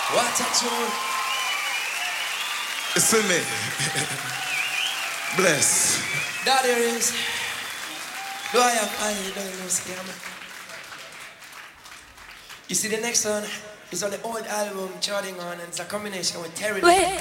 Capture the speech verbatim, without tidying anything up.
What a tune. See me. Bless. That there is. Do I have I don't know scam? You see the next one is on the old album Charting On, and it's a combination with Terry.